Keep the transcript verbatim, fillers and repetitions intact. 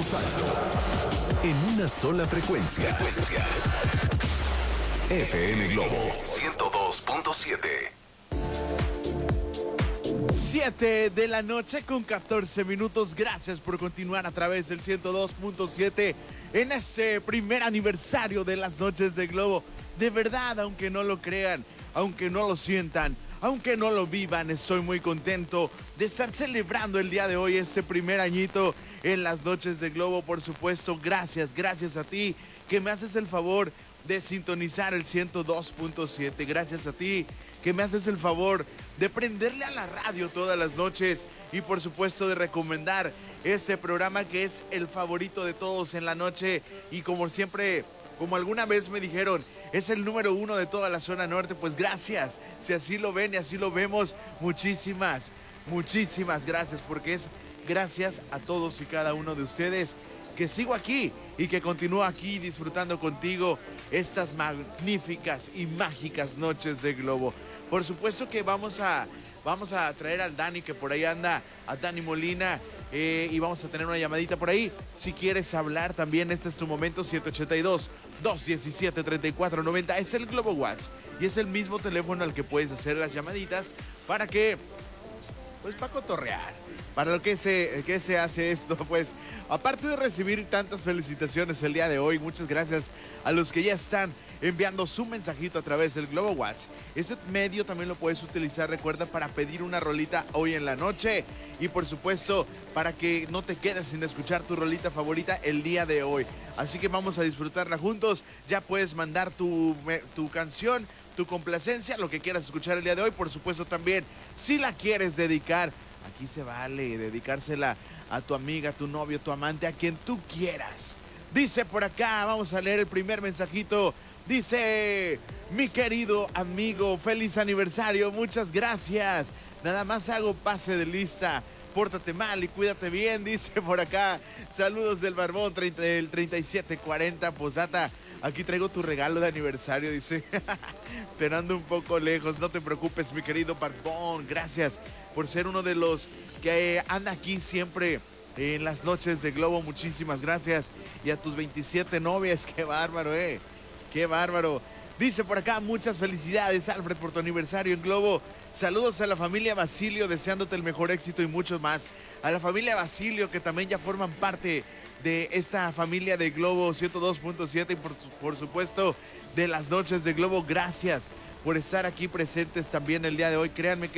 todos alto. En una sola frecuencia. Frecuencia. F M Globo ciento dos punto siete. siete de la noche con catorce minutos. Gracias por continuar a través del ciento dos punto siete en este primer aniversario de las noches de Globo. De verdad, aunque no lo crean, aunque no lo sientan, aunque no lo vivan, estoy muy contento de estar celebrando el día de hoy este primer añito en las noches de Globo. Por supuesto, gracias, gracias a ti que me haces el favor de sintonizar el ciento dos punto siete. Gracias a ti que me haces el favor de prenderle a la radio todas las noches y por supuesto de recomendar este programa que es el favorito de todos en la noche y como siempre, como alguna vez me dijeron, es el número uno de toda la zona norte. Pues gracias, si así lo ven y así lo vemos, muchísimas, muchísimas gracias, porque es gracias a todos y cada uno de ustedes que sigo aquí y que continúo aquí disfrutando contigo estas magníficas y mágicas noches de Globo. Por supuesto que vamos a, vamos a traer al Dani, que por ahí anda, a Dani Molina, eh, y vamos a tener una llamadita por ahí. Si quieres hablar también, este es tu momento, siete ocho dos, dos uno siete, tres cuatro nueve cero. Es el Globo WhatsApp y es el mismo teléfono al que puedes hacer las llamaditas para que, pues para cotorrear. Para lo que se, que se hace esto, pues, aparte de recibir tantas felicitaciones el día de hoy, muchas gracias a los que ya están enviando su mensajito a través del Globo WhatsApp. Ese medio también lo puedes utilizar, recuerda, para pedir una rolita hoy en la noche y por supuesto para que no te quedes sin escuchar tu rolita favorita el día de hoy. Así que vamos a disfrutarla juntos. Ya puedes mandar tu, tu canción, tu complacencia, lo que quieras escuchar el día de hoy. Por supuesto también, si la quieres dedicar, aquí se vale dedicársela a tu amiga, a tu novio, a tu amante, a quien tú quieras. Dice por acá, vamos a leer el primer mensajito. Dice, mi querido amigo, feliz aniversario, muchas gracias. Nada más hago pase de lista. Pórtate mal y cuídate bien, dice por acá. Saludos del Barbón, treinta, del treinta y siete cuarenta, posdata. Aquí traigo tu regalo de aniversario, dice. Pero ando un poco lejos, no te preocupes, mi querido Barbón. Gracias por ser uno de los que anda aquí siempre en las noches de Globo. Muchísimas gracias. Y a tus veintisiete novias, qué bárbaro, eh. Qué bárbaro. Dice por acá, muchas felicidades, Alfred, por tu aniversario en Globo. Saludos a la familia Basilio, deseándote el mejor éxito y muchos más. A la familia Basilio, que también ya forman parte de esta familia de Globo ciento dos punto siete y por, por supuesto de las noches de Globo. Gracias por estar aquí presentes también el día de hoy. Créanme que